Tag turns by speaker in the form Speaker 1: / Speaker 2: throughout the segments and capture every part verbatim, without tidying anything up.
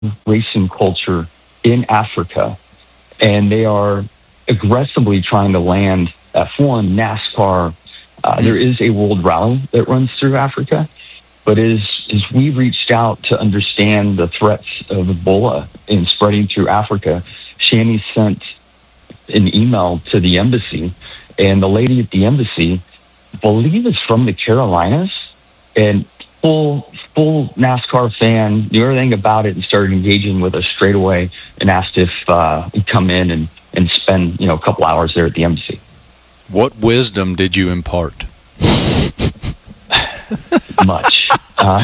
Speaker 1: racing culture in Africa, and they are aggressively trying to land F one, NASCAR. Uh, mm-hmm. There is a World Rally that runs through Africa, but as, as we reached out to understand the threats of Ebola in spreading through Africa, Shani sent an email to the embassy, and the lady at the embassy, I believe is from the Carolinas, and full full NASCAR fan, knew everything about it, and started engaging with us straight away and asked if uh, we'd come in and, and spend, you know, a couple hours there at the embassy.
Speaker 2: What wisdom did you impart?
Speaker 1: Much. Uh,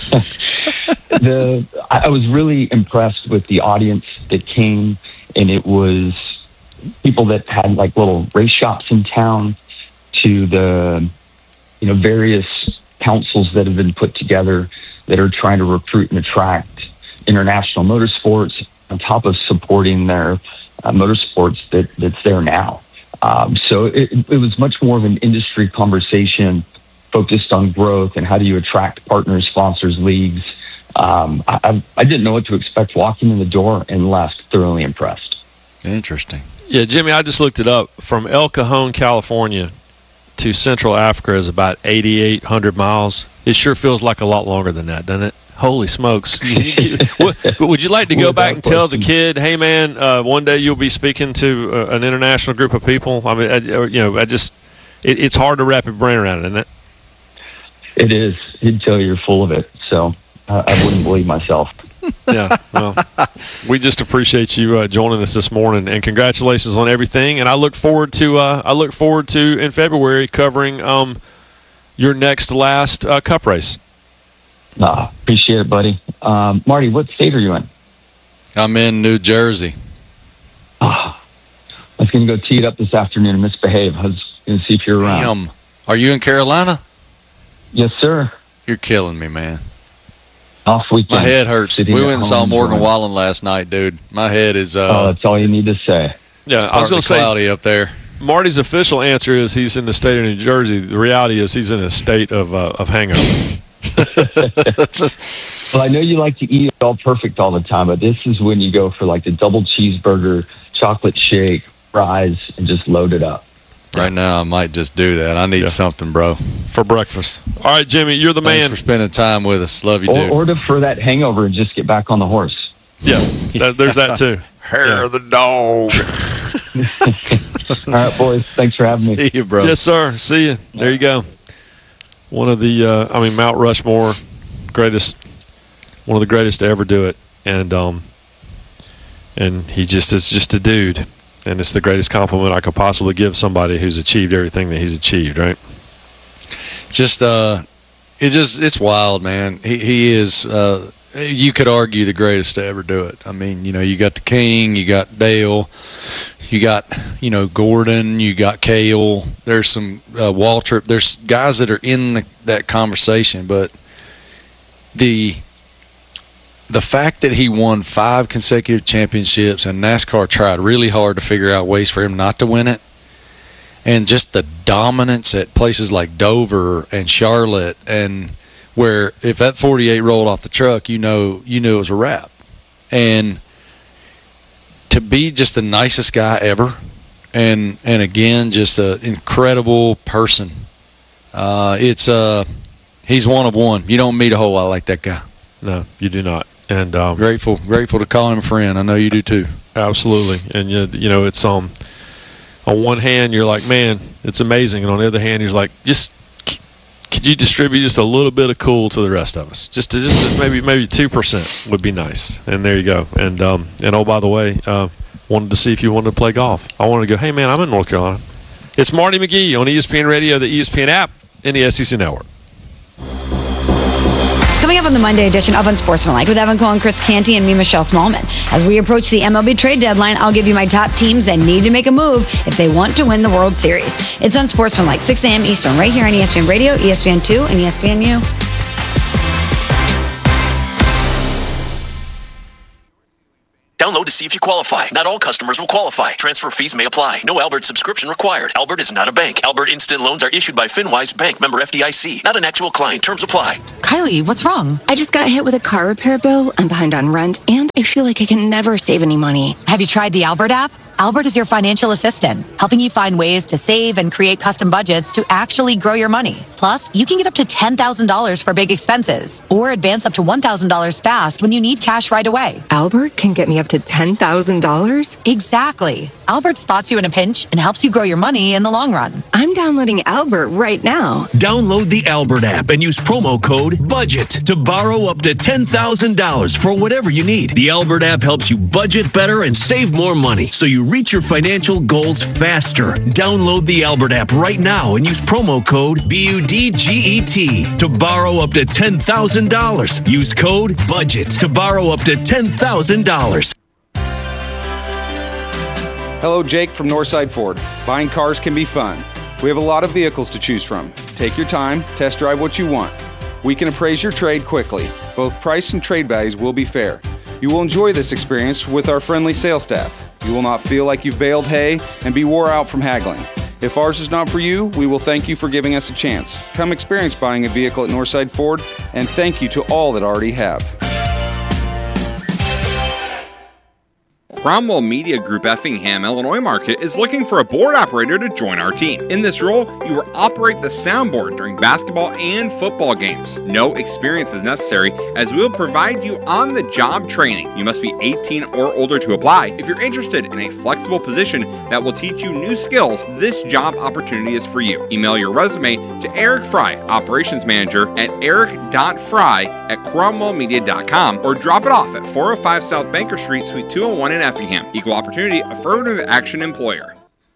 Speaker 1: the I was really impressed with the audience that came, and it was people that had like little race shops in town, to the, you know, various councils that have been put together that are trying to recruit and attract international motorsports on top of supporting their uh, motorsports that, that's there now. Um, so it, it was much more of an industry conversation focused on growth and how do you attract partners, sponsors, leagues. Um, I, I didn't know what to expect walking in the door and left thoroughly impressed.
Speaker 2: Interesting.
Speaker 3: Yeah, Jimmy, I just looked it up. From El Cajon, California to Central Africa is about eighty-eight hundred miles. It sure feels like a lot longer than that, doesn't it? Holy smokes. Would you like to go back and tell the kid, hey, man, uh, one day you'll be speaking to uh, an international group of people? I mean, I, you know, I just, it, it's hard to wrap your brain around it, isn't it?
Speaker 1: It is. He'd tell you you're full of it, so uh, I wouldn't believe myself.
Speaker 3: Yeah, well, we just appreciate you uh, joining us this morning, and congratulations on everything. And I look forward to uh, I look forward to in February covering um, your next last uh, Cup race.
Speaker 1: Uh, appreciate it, buddy. Um, Marty, what state are you in?
Speaker 2: I'm in New Jersey.
Speaker 1: Oh, I was going to go tee it up this afternoon and misbehave. I was going to see if you're around.
Speaker 2: Damn. Are you in Carolina?
Speaker 1: Yes, sir.
Speaker 2: You're killing me, man.
Speaker 1: Off weekend.
Speaker 2: My head hurts. We went and saw Morgan Wallen last night, dude. My head is. Uh,
Speaker 1: oh, that's all you need to say.
Speaker 3: Yeah, I was going to say
Speaker 2: cloudy up there.
Speaker 3: Marty's official answer is he's in the state of New Jersey. The reality is he's in a state of uh, of hangover.
Speaker 1: Well, I know you like to eat all perfect all the time, but this is when you go for like the double cheeseburger, chocolate shake, fries, and just load it up.
Speaker 2: Right now, I might just do that. I need yeah. something, bro.
Speaker 3: For breakfast. All right, Jimmy, you're the
Speaker 2: Thanks
Speaker 3: man.
Speaker 2: Thanks for spending time with us. Love you,
Speaker 1: or,
Speaker 2: dude.
Speaker 1: Or to for that hangover and just get back on the horse.
Speaker 3: Yeah, that, there's that too.
Speaker 2: Hair
Speaker 3: yeah.
Speaker 2: of the dog.
Speaker 1: All right, boys. Thanks for having me.
Speaker 2: See you, bro.
Speaker 3: Yes, sir. See you. There you go. One of the, uh, I mean, Mount Rushmore, greatest, one of the greatest to ever do it. And um, and he just is just a dude. And it's the greatest compliment I could possibly give somebody who's achieved everything that he's achieved, right?
Speaker 2: Just, uh, it just, it's wild, man. He, he is, uh, you could argue the greatest to ever do it. I mean, you know, you got the King, you got Dale, you got, you know, Gordon, you got Cale. There's some, uh, Waltrip. There's guys that are in the, that conversation, but the, the fact that he won five consecutive championships and NASCAR tried really hard to figure out ways for him not to win it, and just the dominance at places like Dover and Charlotte, and where if that forty-eight rolled off the truck, you know you knew it was a wrap. And to be just the nicest guy ever, and and again, just an incredible person. Uh, it's uh, he's one of one. You don't meet a whole lot like that guy.
Speaker 3: No, you do not. And um,
Speaker 2: grateful, grateful to call him a friend. I know you do too.
Speaker 3: Absolutely. And you, you know, it's um, on one hand you're like, man, it's amazing, and on the other hand you're like, just could you distribute just a little bit of cool to the rest of us? Just to just to maybe maybe two percent would be nice. And there you go. And um, and oh, by the way, uh, wanted to see if you wanted to play golf. I wanted to go, hey man, I'm in North Carolina. It's Marty McGee on E S P N Radio, the E S P N app, and the S E C Network.
Speaker 4: Coming up on the Monday edition of Unsportsmanlike with Evan Cole, Chris Canty, and me, Michelle Smallman. As we approach the M L B trade deadline, I'll give you my top teams that need to make a move if they want to win the World Series. It's Unsportsmanlike, six a.m. Eastern, right here on E S P N Radio, E S P N two, and E S P N U.
Speaker 5: Download to see if you qualify. Not all customers will qualify. Transfer fees may apply. No Albert subscription required. Albert is not a bank. Albert Instant Loans are issued by FinWise Bank, member F D I C. Not an actual client. Terms apply.
Speaker 6: Kylie, what's wrong?
Speaker 7: I just got hit with a car repair bill. I'm behind on rent, and I feel like I can never save any money.
Speaker 6: Have you tried the Albert app? Albert is your financial assistant, helping you find ways to save and create custom budgets to actually grow your money. Plus, you can get up to ten thousand dollars for big expenses or advance up to one thousand dollars fast when you need cash right away.
Speaker 7: Albert can get me up to ten thousand dollars?
Speaker 6: Exactly. Albert spots you in a pinch and helps you grow your money in the long run.
Speaker 7: I'm downloading Albert right now.
Speaker 5: Download the Albert app and use promo code BUDGET to borrow up to ten thousand dollars for whatever you need. The Albert app helps you budget better and save more money so you reach your financial goals faster. Download the Albert app right now and use promo code B U D G E T to borrow up to ten thousand dollars. Use code BUDGET to borrow up to ten thousand dollars.
Speaker 8: Hello, Jake from Northside Ford. Buying cars can be fun. We have a lot of vehicles to choose from. Take your time, test drive what you want. We can appraise your trade quickly. Both price and trade values will be fair. You will enjoy this experience with our friendly sales staff. You will not feel like you've baled hay and be wore out from haggling. If ours is not for you, we will thank you for giving us a chance. Come experience buying a vehicle at Northside Ford, and thank you to all that already have.
Speaker 9: Cromwell Media Group Effingham, Illinois market is looking for a board operator to join our team. In this role, you will operate the soundboard during basketball and football games. No experience is necessary as we will provide you on-the-job training. You must be eighteen or older to apply. If you're interested in a flexible position that will teach you new skills, this job opportunity is for you. Email your resume to Eric Fry, Operations Manager, at eric dot fry at cromwell media dot com or drop it off at four oh five South Banker Street, Suite two oh one in Effingham. Equal Opportunity Affirmative Action Employer.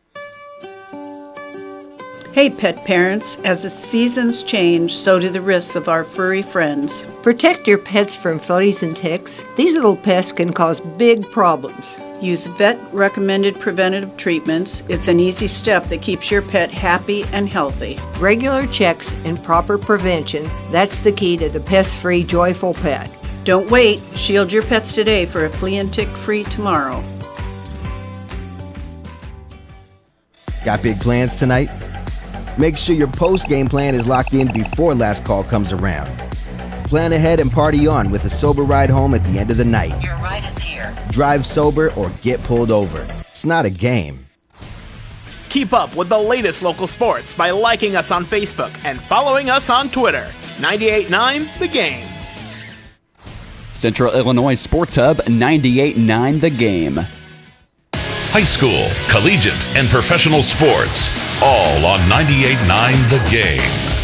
Speaker 10: Hey pet parents, as the seasons change, so do the risks of our furry friends.
Speaker 11: Protect your pets from fleas and ticks. These little pests can cause big problems.
Speaker 10: Use vet-recommended preventative treatments. It's an easy step that keeps your pet happy and healthy.
Speaker 11: Regular checks and proper prevention, that's the key to the pest-free, joyful pet.
Speaker 10: Don't wait. Shield your pets today for a flea and tick-free tomorrow.
Speaker 12: Got big plans tonight? Make sure your post-game plan is locked in before last call comes around. Plan ahead and party on with a sober ride home at the end of the night.
Speaker 6: Your ride is here.
Speaker 12: Drive sober or get pulled over. It's not a game.
Speaker 13: Keep up with the latest local sports by liking us on Facebook and following us on Twitter. ninety-eight point nine The Game.
Speaker 14: Central Illinois Sports Hub, ninety-eight point nine The Game.
Speaker 15: High school, collegiate, and professional sports, all on ninety-eight point nine The Game.